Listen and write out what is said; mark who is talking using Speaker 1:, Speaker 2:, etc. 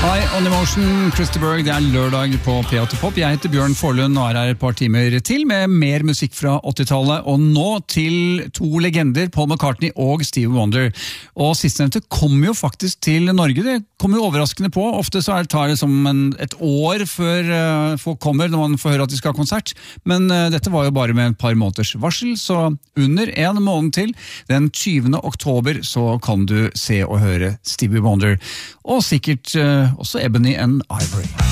Speaker 1: Hei, On Emotion, Christer Berg, det lørdag på P8 Pop. Jeg heter Bjørn Forlund og her et par timer til med mer musikk fra 80-tallet. Og nå til to legender, Paul McCartney og Stevie Wonder. Og sistnevnte kommer jo faktisk til Norge. Det kommer jo overraskende på. Ofte så tar det som et år før folk kommer når man får høre at de skal ha konsert. Men dette var jo bare med et par måneders varsel, så under en måned til, den 20. oktober, så kan du se og høre Stevie Wonder. Og sikkert også Ebony and Ivory.